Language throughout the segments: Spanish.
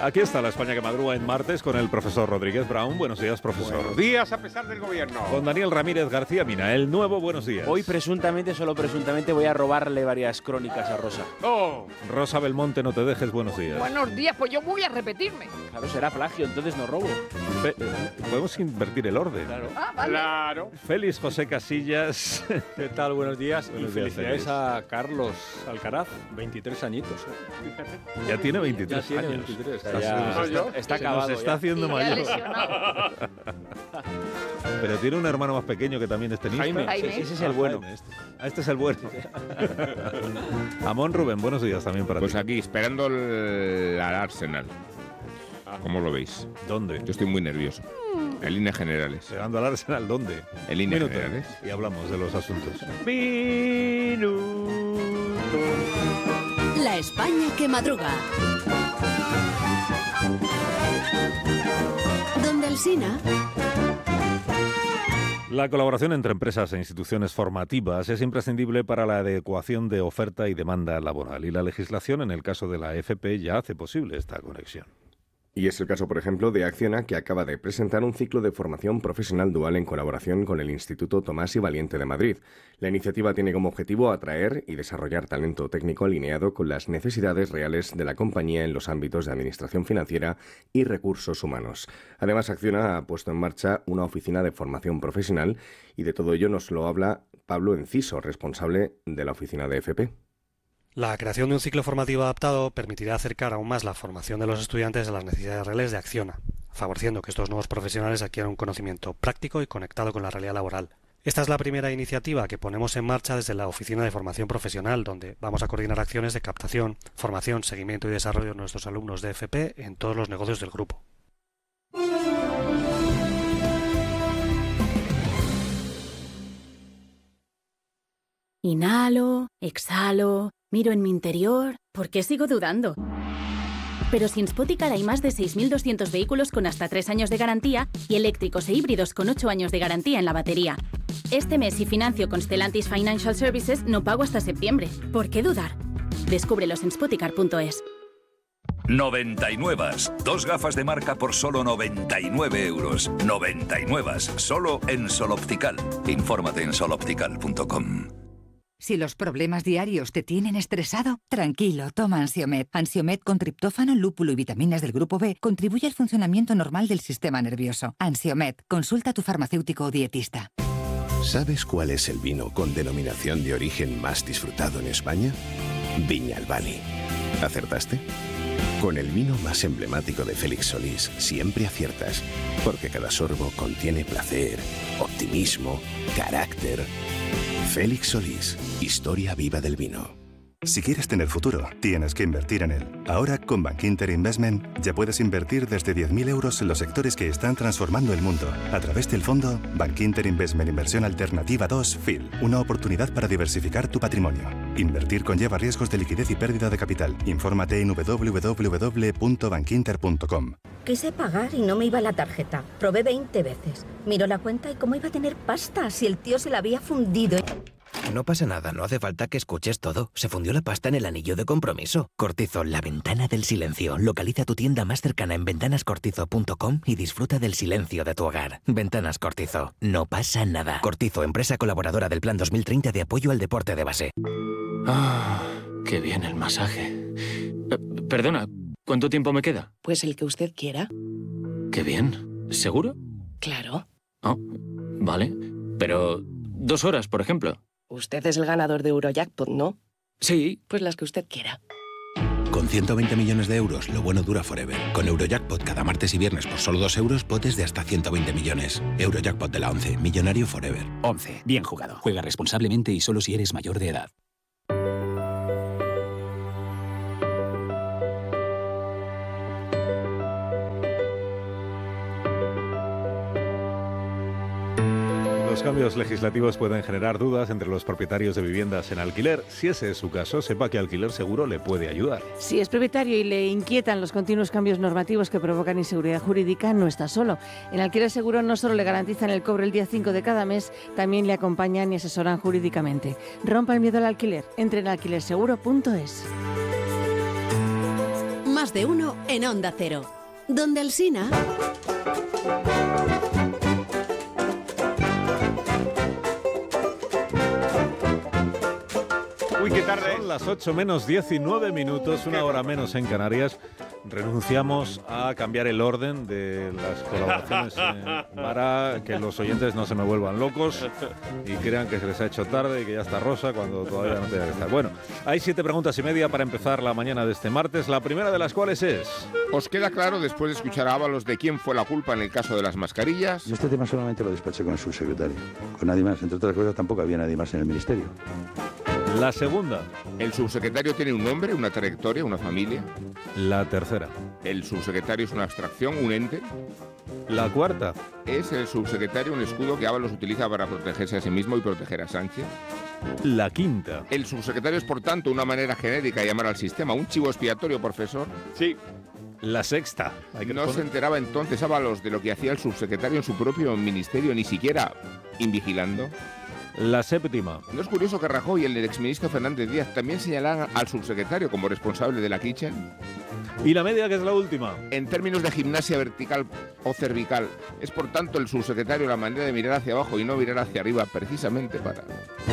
Aquí está la España que madruga en martes con el profesor Rodríguez Brown. Buenos días, profesor. Buenos días a pesar del gobierno. Con Daniel Ramírez García Mina, el nuevo Buenos días. Hoy presuntamente, solo presuntamente, voy a robarle varias crónicas a Rosa. ¡Oh! Rosa Belmonte, no te dejes, buenos días. Buenos días, pues yo voy a repetirme. Claro, será plagio, entonces no robo. Podemos invertir el orden. Claro. Ah, vale. Claro. Félix José Casillas. ¿Qué tal? Buenos días. Buenos y días, felicidades Félix. a Carlos Alcaraz, 23 añitos. Ya tiene 23 Ya tiene años. 23. Está Se acabado. nos está ya. haciendo Sí, mayor. lesionado. Pero tiene un hermano más pequeño que también es tenista. Jaime. Jaime. Ese es el bueno. Jaime, este es el bueno. Amón Rubén, buenos días también para Pues ti. aquí, esperando al Arsenal. ¿Cómo lo veis? ¿Dónde? Yo estoy muy nervioso. En líneas generales. Llegando al Arsenal, ¿dónde? En líneas Minuto. generales. Y hablamos de los asuntos. La España que madruga. Donde Alsina. La colaboración entre empresas e instituciones formativas es imprescindible para la adecuación de oferta y demanda laboral, y la legislación, en el caso de la FP, ya hace posible esta conexión. Y es el caso, por ejemplo, de Acciona, que acaba de presentar un ciclo de formación profesional dual en colaboración con el Instituto Tomás y Valiente de Madrid. La iniciativa tiene como objetivo atraer y desarrollar talento técnico alineado con las necesidades reales de la compañía en los ámbitos de administración financiera y recursos humanos. Además, Acciona ha puesto en marcha una oficina de formación profesional y de todo ello nos lo habla Pablo Enciso, responsable de la oficina de FP. La creación de un ciclo formativo adaptado permitirá acercar aún más la formación de los estudiantes a las necesidades reales de Acciona, favoreciendo que estos nuevos profesionales adquieran un conocimiento práctico y conectado con la realidad laboral. Esta es la primera iniciativa que ponemos en marcha desde la Oficina de Formación Profesional, donde vamos a coordinar acciones de captación, formación, seguimiento y desarrollo de nuestros alumnos de FP en todos los negocios del grupo. Inhalo, exhalo, miro en mi interior. ¿Por qué sigo dudando? Pero sin Spoticar hay más de 6.200 vehículos con hasta 3 años de garantía y eléctricos e híbridos con 8 años de garantía en la batería. Este mes, si financio con Stellantis Financial Services, no pago hasta septiembre. ¿Por qué dudar? Descúbrelos en spoticar.es. 99. Dos gafas de marca por solo 99 euros. 99. Solo en Sol Optical. Infórmate en soloptical.com. Si los problemas diarios te tienen estresado, tranquilo, toma Ansiomed. Ansiomed con triptófano, lúpulo y vitaminas del grupo B contribuye al funcionamiento normal del sistema nervioso. Ansiomed, consulta a tu farmacéutico o dietista. ¿Sabes cuál es el vino con denominación de origen más disfrutado en España? Viña Albani. ¿Acertaste? Con el vino más emblemático de Félix Solís siempre aciertas, porque cada sorbo contiene placer, optimismo, carácter. Félix Solís, historia viva del vino. Si quieres tener futuro, tienes que invertir en él. Ahora, con Bankinter Investment, ya puedes invertir desde 10.000 euros en los sectores que están transformando el mundo. A través del fondo Bankinter Investment Inversión Alternativa 2 FIL. Una oportunidad para diversificar tu patrimonio. Invertir conlleva riesgos de liquidez y pérdida de capital. Infórmate en www.bankinter.com. Quise pagar y no me iba la tarjeta. Probé 20 veces. Miró la cuenta y cómo iba a tener pasta si el tío se la había fundido. No pasa nada, no hace falta que escuches todo. Se fundió la pasta en el anillo de compromiso. Cortizo, la ventana del silencio. Localiza tu tienda más cercana en ventanascortizo.com y disfruta del silencio de tu hogar. Ventanas Cortizo, no pasa nada. Cortizo, empresa colaboradora del Plan 2030 de apoyo al deporte de base. Ah, qué bien el masaje. Perdona, ¿cuánto tiempo me queda? Pues el que usted quiera. Qué bien. ¿Seguro? Claro. Oh, vale. Pero 2 horas, por ejemplo. Usted es el ganador de Eurojackpot, ¿no? Sí. Pues las que usted quiera. Con 120 millones de euros, lo bueno dura forever. Con Eurojackpot cada martes y viernes por solo 2 euros, potes de hasta 120 millones. Eurojackpot de la 11, millonario forever. 11. Bien jugado. Juega responsablemente y solo si eres mayor de edad. Los cambios legislativos pueden generar dudas entre los propietarios de viviendas en alquiler. Si ese es su caso, sepa que Alquiler Seguro le puede ayudar. Si es propietario y le inquietan los continuos cambios normativos que provocan inseguridad jurídica, no está solo. En Alquiler Seguro no solo le garantizan el cobro el día 5 de cada mes, también le acompañan y asesoran jurídicamente. Rompa el miedo al alquiler. Entre en alquilerseguro.es. Más de uno en Onda Cero. Donde Alsina. Uy, qué tarde. Son las 8 menos 19 minutos, una hora menos en Canarias. Renunciamos a cambiar el orden de las colaboraciones para que los oyentes no se me vuelvan locos y crean que se les ha hecho tarde y que ya está Rosa cuando todavía no tenía que estar. Bueno, hay 7 preguntas y media para empezar la mañana de este martes, la primera de las cuales es... ¿Os queda claro, después de escuchar a Ábalos, de quién fue la culpa en el caso de las mascarillas? Este tema solamente lo despaché con el subsecretario, con nadie más. Entre otras cosas, tampoco había nadie más en el ministerio. La segunda. ¿El subsecretario tiene un nombre, una trayectoria, una familia? La tercera. ¿El subsecretario es una abstracción, un ente? La cuarta. ¿Es el subsecretario un escudo que Ábalos utiliza para protegerse a sí mismo y proteger a Sánchez? La quinta. ¿El subsecretario es, por tanto, una manera genérica de llamar al sistema, un chivo expiatorio, profesor? Sí. La sexta. ¿No se enteraba entonces Ábalos de lo que hacía el subsecretario en su propio ministerio, ni siquiera invigilando? La séptima. ¿No es curioso que Rajoy y el exministro Fernández Díaz también señalaran al subsecretario como responsable de la kitchen? Y la media, que es la última. En términos de gimnasia vertical o cervical, ¿es por tanto el subsecretario la manera de mirar hacia abajo y no mirar hacia arriba precisamente para...?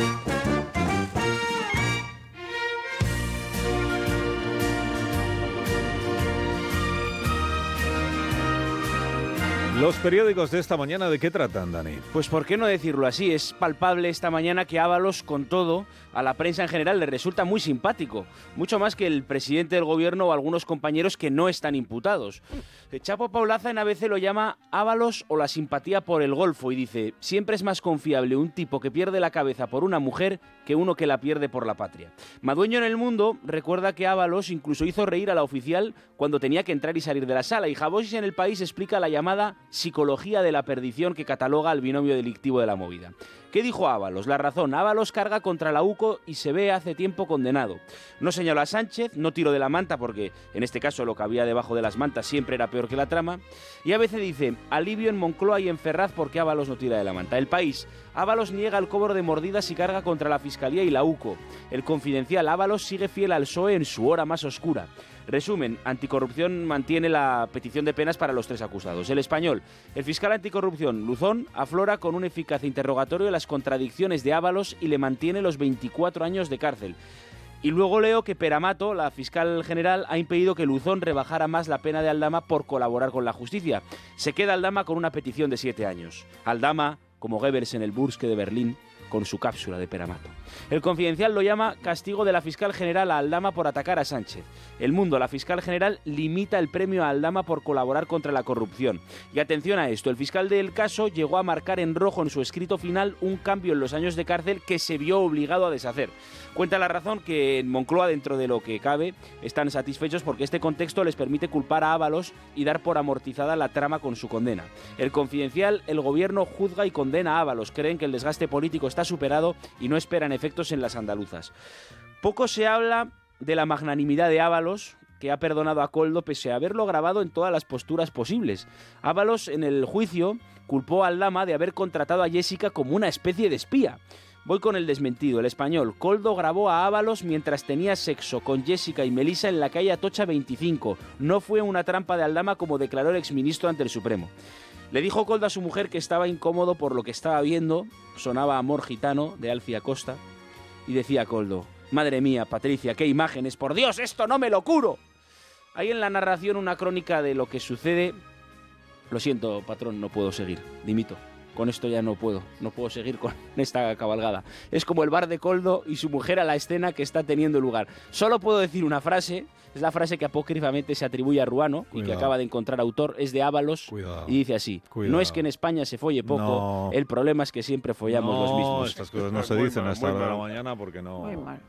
Los periódicos de esta mañana, ¿de qué tratan, Dani? Pues por qué no decirlo así, es palpable esta mañana que Ábalos, con todo, a la prensa en general le resulta muy simpático, mucho más que el presidente del gobierno o algunos compañeros que no están imputados. Chapo Paulaza en ABC lo llama Ábalos o la simpatía por el Golfo y dice: siempre es más confiable un tipo que pierde la cabeza por una mujer que uno que la pierde por la patria. Madueño en El Mundo recuerda que Ábalos incluso hizo reír a la oficial cuando tenía que entrar y salir de la sala, y Javosis en El País explica la llamada psicología de la perdición que cataloga al binomio delictivo de la movida. ¿Qué dijo Ábalos? La razón: Ábalos carga contra la UCO y se ve hace tiempo condenado. No señaló a Sánchez, no tiró de la manta porque en este caso lo que había debajo de las mantas siempre era peor que la trama. Y a veces dice: alivio en Moncloa y en Ferraz porque Ábalos no tira de la manta. El País: Ábalos niega el cobro de mordidas y carga contra la Fiscalía y la UCO. El Confidencial: Ábalos sigue fiel al PSOE en su hora más oscura. Resumen: Anticorrupción mantiene la petición de penas para los 3 acusados. El Español: el fiscal anticorrupción Luzón aflora con un eficaz interrogatorio las contradicciones de Ábalos y le mantiene los 24 años de cárcel. Y luego leo que Peramato, la fiscal general, ha impedido que Luzón rebajara más la pena de Aldama por colaborar con la justicia. Se queda Aldama con una petición de 7 años. Aldama, como Goebbels en el Burske de Berlín, con su cápsula de Peramato. El Confidencial lo llama castigo de la fiscal general a Aldama por atacar a Sánchez. El Mundo: la fiscal general limita el premio a Aldama por colaborar contra la corrupción. Y atención a esto: el fiscal del caso llegó a marcar en rojo en su escrito final un cambio en los años de cárcel que se vio obligado a deshacer. Cuenta La Razón que en Moncloa, dentro de lo que cabe, están satisfechos porque este contexto les permite culpar a Ábalos y dar por amortizada la trama con su condena. El Confidencial: el gobierno juzga y condena a Ábalos. Creen que el desgaste político está superado y no esperan efectos en las andaluzas. Poco se habla de la magnanimidad de Ábalos, que ha perdonado a Koldo pese a haberlo grabado en todas las posturas posibles. Ábalos, en el juicio, culpó a Aldama de haber contratado a Jessica como una especie de espía. Voy con el desmentido. El Español: Koldo grabó a Ábalos mientras tenía sexo con Jessica y Melissa en la calle Atocha 25. No fue una trampa de Aldama, como declaró el exministro ante el Supremo. Le dijo Koldo a su mujer que estaba incómodo por lo que estaba viendo. Sonaba Amor Gitano, de Alfie Acosta. Y decía Koldo: madre mía, Patricia, qué imágenes, por Dios, esto no me lo curo. Hay en la narración una crónica de lo que sucede. Lo siento, patrón, no puedo seguir, dimito. Con esto ya no puedo seguir con esta cabalgada. Es como el bar de Koldo y su mujer a la escena que está teniendo lugar. Solo puedo decir una frase, es la frase que apócrifamente se atribuye a Ruano y que acaba de encontrar autor, es de Ábalos y dice así: no es que en España se folle poco, el problema es que siempre follamos los mismos. Estas cosas no se dicen a esta hora de la mañana porque no...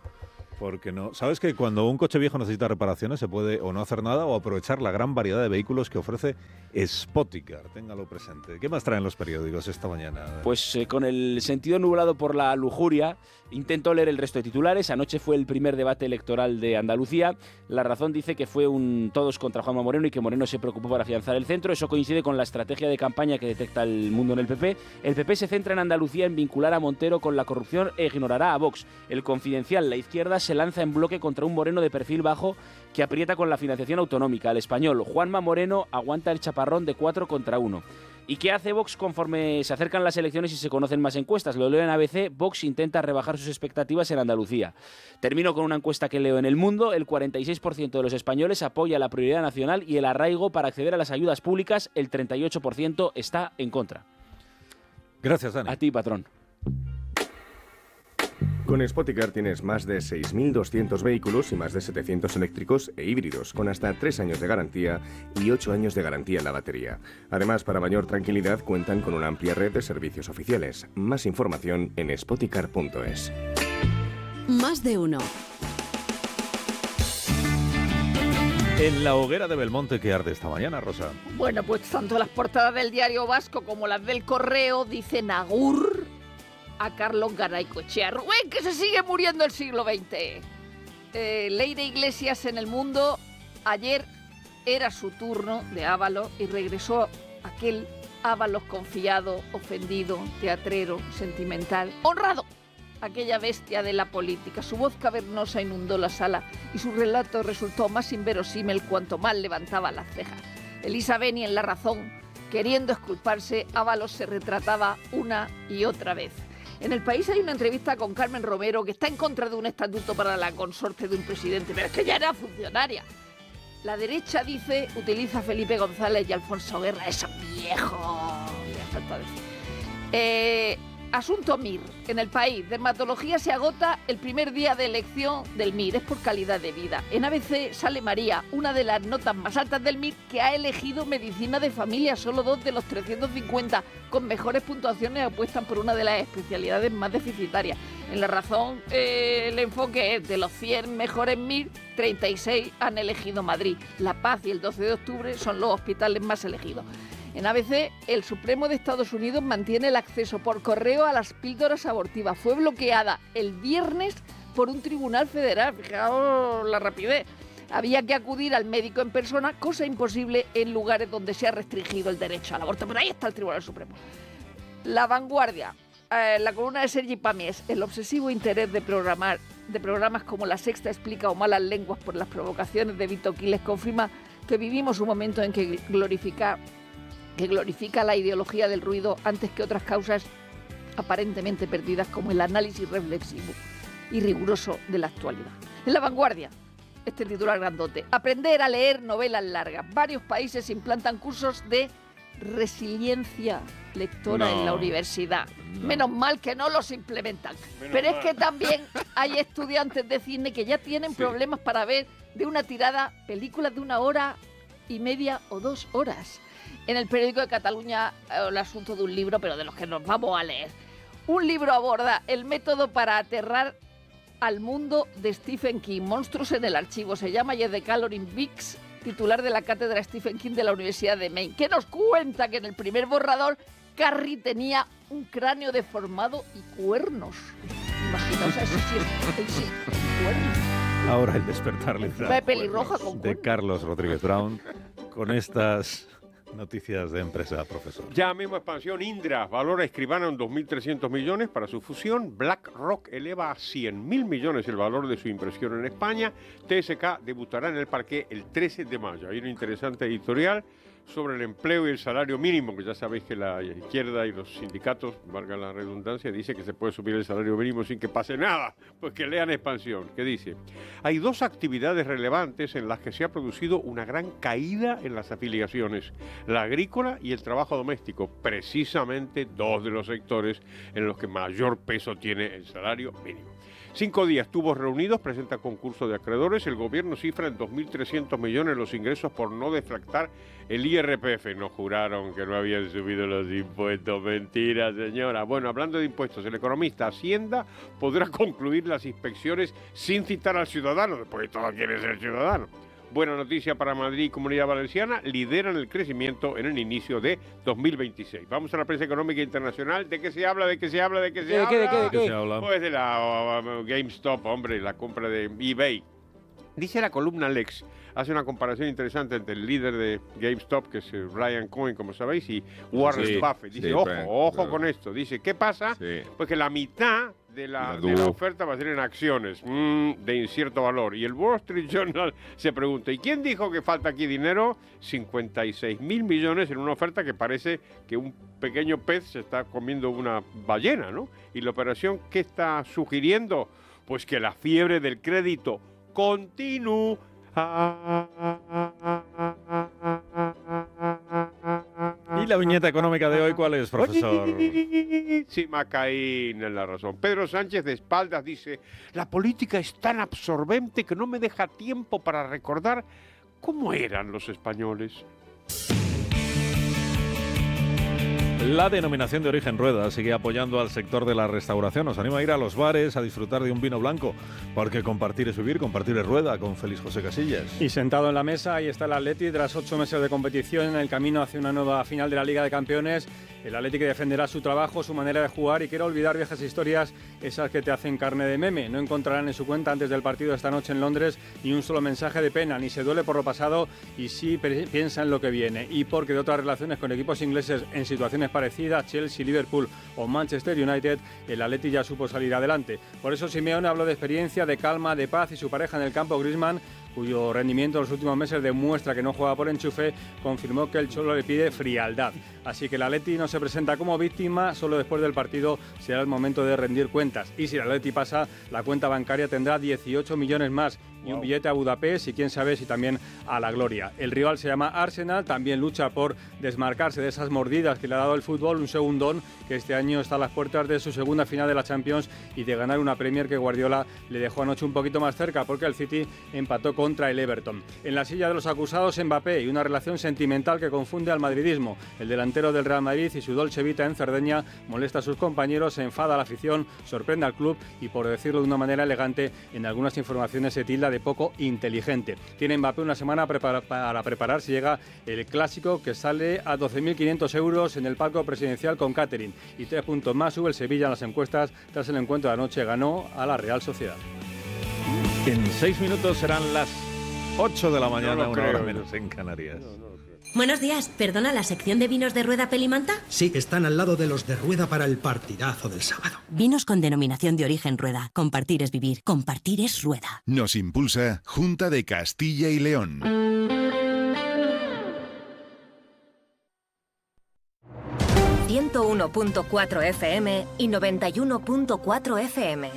Porque no. ¿Sabes que cuando un coche viejo necesita reparaciones se puede o no hacer nada o aprovechar la gran variedad de vehículos que ofrece Spoticar? Téngalo presente. ¿Qué más traen los periódicos esta mañana? Pues con el sentido nublado por la lujuria, intento leer el resto de titulares. Anoche fue el primer debate electoral de Andalucía. La Razón dice que fue un todos contra Juanma Moreno y que Moreno se preocupó por afianzar el centro. Eso coincide con la estrategia de campaña que detecta El Mundo en el PP. El PP se centra en Andalucía en vincular a Montero con la corrupción e ignorará a Vox. El Confidencial: la izquierda se se lanza en bloque contra un Moreno de perfil bajo que aprieta con la financiación autonómica. El español Juanma Moreno aguanta el chaparrón de 4 contra 1. ¿Y qué hace Vox conforme se acercan las elecciones y se conocen más encuestas? Lo leo en ABC, Vox intenta rebajar sus expectativas en Andalucía. Termino con una encuesta que leo en El Mundo. El 46% de los españoles apoya la prioridad nacional y el arraigo para acceder a las ayudas públicas. El 38% está en contra. Gracias, Dani. A ti, patrón. Con Spoticar tienes más de 6.200 vehículos y más de 700 eléctricos e híbridos, con hasta 3 años de garantía y 8 años de garantía en la batería. Además, para mayor tranquilidad, cuentan con una amplia red de servicios oficiales. Más información en spoticar.es. Más de uno. En la hoguera de Belmonte que arde esta mañana, Rosa. Bueno, pues tanto las portadas del Diario Vasco como las del Correo dicen agur a Carlos Garaycoechea Rubén, que se sigue muriendo el siglo XX. Leire Iglesias en El Mundo. Ayer era su turno de Ábalos y regresó aquel Ábalos confiado, ofendido, teatrero, sentimental, honrado. Aquella bestia de la política. Su voz cavernosa inundó la sala y su relato resultó más inverosímil cuanto más levantaba las cejas. Elisa Beni en La Razón, queriendo exculparse, Ábalos se retrataba una y otra vez. En El País hay una entrevista con Carmen Romero que está en contra de un estatuto para la consorte de un presidente, pero es que ya era funcionaria. La derecha dice, utiliza a Felipe González y Alfonso Guerra, esos viejos. Le falta decir. Asunto MIR. En El País, dermatología se agota el primer día de elección del MIR. Es por calidad de vida. En ABC sale María, una de las notas más altas del MIR, que ha elegido medicina de familia. Solo 2 de los 350 con mejores puntuaciones apuestan por una de las especialidades más deficitarias. En La Razón, el enfoque es de los 100 mejores MIR, 36 han elegido Madrid. La Paz y el 12 de octubre son los hospitales más elegidos. En ABC, el Supremo de Estados Unidos mantiene el acceso por correo a las píldoras abortivas. Fue bloqueada el viernes por un tribunal federal. Fijaos la rapidez. Había que acudir al médico en persona, cosa imposible en lugares donde se ha restringido el derecho al aborto. Pero ahí está el Tribunal Supremo. La Vanguardia, la columna de Sergi Pàmies, el obsesivo interés de programas como La Sexta explica o Malas Lenguas por las provocaciones de Vito Quiles confirma que vivimos un momento en que glorifica la ideología del ruido antes que otras causas aparentemente perdidas como el análisis reflexivo y riguroso de la actualidad. En La Vanguardia, este titular grandote, aprender a leer novelas largas. Varios países implantan cursos de resiliencia lectora en la universidad. Menos mal que no los implementan. Pero es que también hay estudiantes de cine que ya tienen problemas para ver de una tirada películas de 1 hora y media o 2 horas. En El Periódico de Cataluña, el asunto de un libro, pero de los que nos vamos a leer. Un libro aborda el método para aterrar al mundo de Stephen King. Monstruos en el archivo. Se llama y es de Calorin Bix, titular de la cátedra Stephen King de la Universidad de Maine, que nos cuenta que en el primer borrador Carrie tenía un cráneo deformado y cuernos. Imaginaos eso, sí, cuernos. Ahora el despertar literario pelirroja con de Carlos Rodríguez Brown con estas noticias de empresa, profesor. Ya mismo expansión, Indra valora Escribano en 2.300 millones para su fusión. BlackRock eleva a 100.000 millones el valor de su inversión en España. TSK debutará en el parqué el 13 de mayo. Hay un interesante editorial sobre el empleo y el salario mínimo, que ya sabéis que la izquierda y los sindicatos, valga la redundancia, dice que se puede subir el salario mínimo sin que pase nada. Pues que lean Expansión, que dice: hay 2 actividades relevantes en las que se ha producido una gran caída en las afiliaciones, la agrícola y el trabajo doméstico, precisamente 2 de los sectores en los que mayor peso tiene el salario mínimo. 5 días tubos reunidos, presenta concurso de acreedores. El gobierno cifra en 2.300 millones los ingresos por no deflactar el IRPF. Nos juraron que no habían subido los impuestos. Mentira, señora. Bueno, hablando de impuestos, el economista Hacienda podrá concluir las inspecciones sin citar al ciudadano, después de todo quiere ser ciudadano. Buena noticia para Madrid y Comunidad Valenciana, lideran el crecimiento en el inicio de 2026. Vamos a la prensa económica internacional. ¿De qué se habla? ¿De qué se habla? ¿De qué se habla? Pues de la GameStop, hombre, la compra de eBay. Dice la columna Lex, hace una comparación interesante entre el líder de GameStop, que es Brian Cohen, como sabéis, y Warren Buffett. Dice, ojo con esto. Dice, ¿qué pasa? Pues que la mitad de la oferta va a ser en acciones de incierto valor. Y el Wall Street Journal se pregunta, ¿y quién dijo que falta aquí dinero? 56.000 millones en una oferta que parece que un pequeño pez se está comiendo una ballena, ¿no? Y la operación, ¿qué está sugiriendo? Pues que la fiebre del crédito continúa. ¿Y la viñeta económica de hoy cuál es, profesor? Sí, Macaín en la razón. Pedro Sánchez de espaldas dice, la política es tan absorbente que no me deja tiempo para recordar cómo eran los españoles. La denominación de origen Rueda sigue apoyando al sector de la restauración. Nos anima a ir a los bares a disfrutar de un vino blanco, porque compartir es vivir, compartir es Rueda, con Félix José Casillas. Y sentado en la mesa, ahí está el Atleti, tras 8 meses de competición en el camino hacia una nueva final de la Liga de Campeones. El Atleti que defenderá su trabajo, su manera de jugar y quiere olvidar viejas historias, esas que te hacen carne de meme. No encontrarán en su cuenta antes del partido esta noche en Londres ni un solo mensaje de pena, ni se duele por lo pasado y sí piensa en lo que viene. Y porque de otras relaciones con equipos ingleses en situaciones parecidas, Chelsea, Liverpool o Manchester United, el Atleti ya supo salir adelante. Por eso Simeone habló de experiencia, de calma, de paz, y su pareja en el campo, Griezmann, cuyo rendimiento en los últimos meses demuestra que no juega por enchufe, confirmó que el Cholo le pide frialdad. Así que el Atleti no se presenta como víctima, solo después del partido será el momento de rendir cuentas. Y si el Atleti pasa, la cuenta bancaria tendrá 18 millones más y un billete a Budapest y quién sabe si también a la gloria. El rival se llama Arsenal, también lucha por desmarcarse de esas mordidas que le ha dado el fútbol, un segundón que este año está a las puertas de su segunda final de la Champions y de ganar una Premier que Guardiola le dejó anoche un poquito más cerca porque el City empató contra el Everton. En la silla de los acusados, Mbappé, y una relación sentimental que confunde al madridismo. El delantero del Real Madrid y su Dolce Vita en Cerdeña molesta a sus compañeros, se enfada a la afición, sorprende al club y, por decirlo de una manera elegante, en algunas informaciones se tilda de poco inteligente. Tiene Mbappé una semana para preparar si llega el clásico, que sale a 12.500 euros en el palco presidencial con catering, y 3 puntos más sube el Sevilla en las encuestas tras el encuentro de anoche, ganó a la Real Sociedad. En 6 minutos serán las 8 de la mañana, una hora menos en Canarias. Buenos días, ¿perdona la sección de vinos de Rueda Pelimanta? Sí, están al lado de los de Rueda para el partidazo del sábado. Vinos con denominación de origen Rueda. Compartir es vivir, compartir es Rueda. Nos impulsa Junta de Castilla y León. ...101.4 FM y 91.4 FM.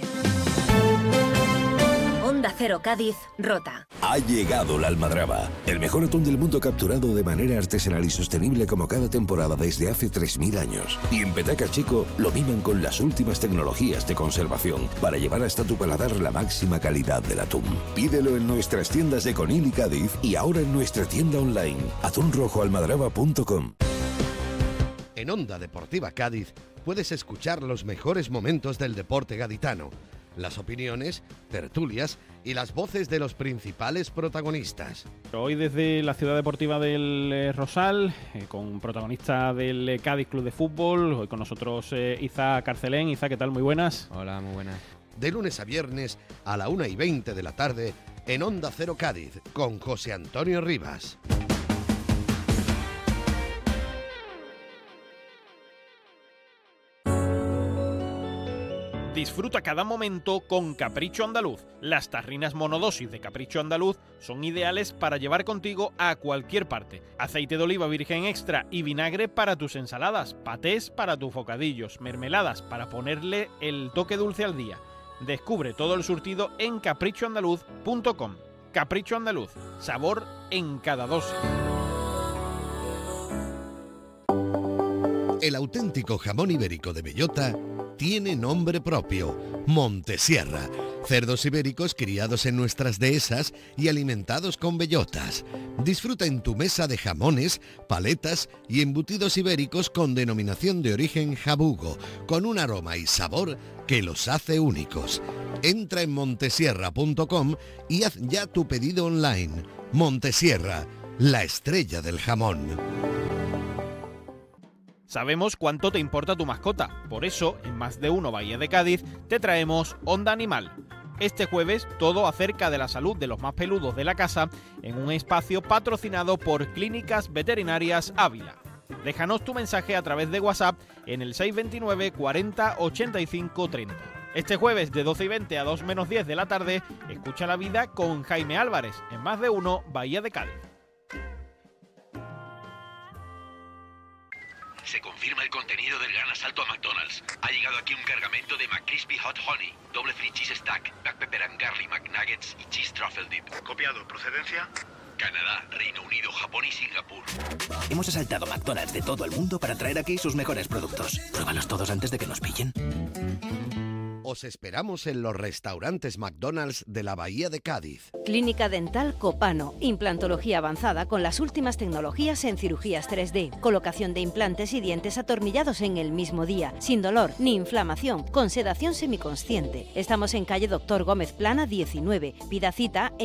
Onda Cero Cádiz, Rota. Ha llegado la almadraba, el mejor atún del mundo capturado de manera artesanal y sostenible como cada temporada desde hace 3.000 años. Y en Petaca Chico lo miman con las últimas tecnologías de conservación para llevar hasta tu paladar la máxima calidad del atún. Pídelo en nuestras tiendas de Conil y Cádiz y ahora en nuestra tienda online, atunrojoalmadraba.com. En Onda Deportiva Cádiz puedes escuchar los mejores momentos del deporte gaditano, las opiniones, tertulias y las voces de los principales protagonistas. Hoy desde la ciudad deportiva del Rosal, con protagonista del Cádiz Club de Fútbol, hoy con nosotros Iza Carcelén. Iza, ¿qué tal? Muy buenas. Hola, muy buenas. De lunes a viernes a la 1:20 de la tarde en Onda Cero Cádiz con José Antonio Rivas. Disfruta cada momento con Capricho Andaluz. Las tarrinas monodosis de Capricho Andaluz son ideales para llevar contigo a cualquier parte. Aceite de oliva virgen extra y vinagre para tus ensaladas, patés para tus bocadillos, mermeladas para ponerle el toque dulce al día. Descubre todo el surtido en caprichoandaluz.com. Capricho Andaluz, sabor en cada dosis. El auténtico jamón ibérico de bellota tiene nombre propio, Montesierra. Cerdos ibéricos criados en nuestras dehesas y alimentados con bellotas. Disfruta en tu mesa de jamones, paletas y embutidos ibéricos con denominación de origen jabugo, con un aroma y sabor que los hace únicos. Entra en montesierra.com y haz ya tu pedido online. Montesierra, la estrella del jamón. Sabemos cuánto te importa tu mascota, por eso, en Más de Uno Bahía de Cádiz, te traemos Onda Animal. Este jueves, todo acerca de la salud de los más peludos de la casa, en un espacio patrocinado por Clínicas Veterinarias Ávila. Déjanos tu mensaje a través de WhatsApp en el 629 40 85 30. Este jueves de 12:20 a 2 menos 10 de la tarde, escucha la vida con Jaime Álvarez, en Más de Uno, Bahía de Cádiz. Se confirma el contenido del gran asalto a McDonald's. Ha llegado aquí un cargamento de McCrispy Hot Honey, doble free cheese stack, black pepper and garlic McNuggets y cheese truffle dip. Copiado. ¿Procedencia? Canadá, Reino Unido, Japón y Singapur. Hemos asaltado McDonald's de todo el mundo para traer aquí sus mejores productos. Pruébalos todos antes de que nos pillen. Os esperamos en los restaurantes McDonald's de la Bahía de Cádiz. Clínica Dental Copano. Implantología avanzada con las últimas tecnologías en cirugías 3D. Colocación de implantes y dientes atornillados en el mismo día. Sin dolor ni inflamación. Con sedación semiconsciente. Estamos en calle Doctor Gómez Plana 19. Pida cita en